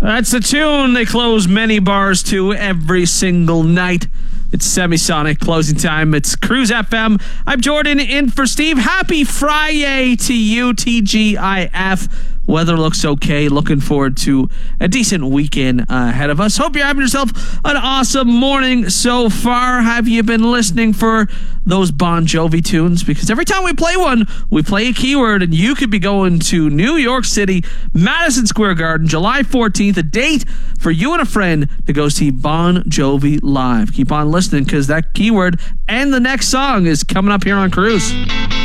That's the tune they close many bars to every single night. It's Semisonic closing time. It's Cruise FM. I'm Jordan in for Steve. Happy Friday to you, TGIF. Weather looks okay. Looking forward to a decent weekend ahead of us. Hope you're having yourself an awesome morning so far. Have you been listening for those Bon Jovi tunes? Because every time we play one, we play a keyword, and you could be going to New York City, Madison Square Garden, July 14th, a date for you and a friend to go see Bon Jovi live. Keep on listening because that keyword and the next song is coming up here on Cruise.